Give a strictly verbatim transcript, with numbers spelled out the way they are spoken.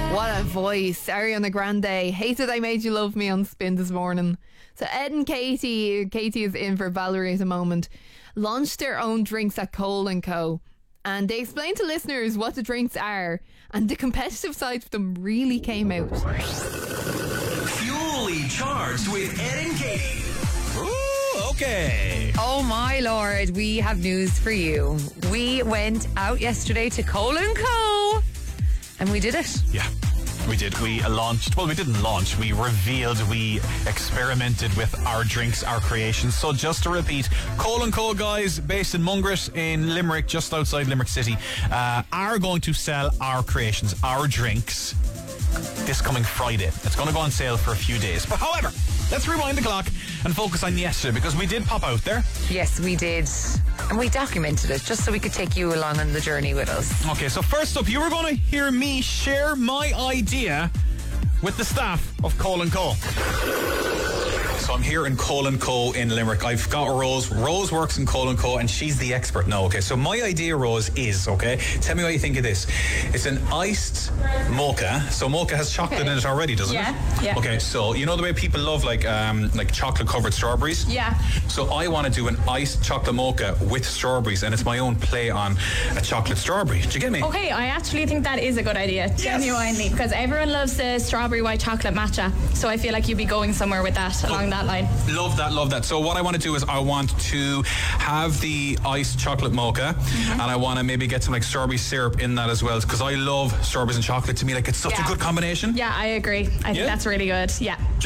What a voice. Ariana Grande. Hated I Made You Love Me on Spin this morning. So Ed and Katie, Katie is in for Valerie at the moment, launched their own drinks at Cole and Co. And they explained to listeners what the drinks are, and the competitive side of them really came out. Fuelly charged with Ed and Katie. Ooh, okay. Oh my lord, we have news for you. We went out yesterday to Cole and Co. and we did it. Yeah. We did. We launched, well, we didn't launch, we revealed, we experimented with our drinks, our creations. So just to repeat, Cole and Co guys, based in Mungret in Limerick, just outside Limerick City, uh, are going to sell our creations, our drinks, this coming Friday. It's going to go on sale for a few days. But however, let's rewind the clock and focus on yesterday, because we did pop out there. Yes, we did. And we documented it just so we could take you along on the journey with us. Okay, so first up, you were going to hear me share my idea with the staff of Cole and Co. So I'm here in Cole and Co in Limerick. I've got Rose. Rose works in Cole and Co and she's the expert now, okay? So my idea, Rose, is, okay, tell me what you think of this. It's an iced mocha. So mocha has chocolate okay. in it already, doesn't yeah, it? Yeah. Okay, so you know the way people love like um, like chocolate covered strawberries? Yeah. So I want to do an iced chocolate mocha with strawberries, and it's my own play on a chocolate strawberry. Do you get me? Okay, I actually think that is a good idea, yes. genuinely, because everyone loves the strawberry white chocolate matcha. So I feel like you'd be going somewhere with that oh. along that line. Love that, love that. So what I want to do is I want to have the iced chocolate mocha, mm-hmm. and I want to maybe get some like strawberry syrup in that as well, because I love strawberries and chocolate. To me, like, it's such yeah. a good combination. Yeah, I agree. I think yeah? that's really good. Yeah.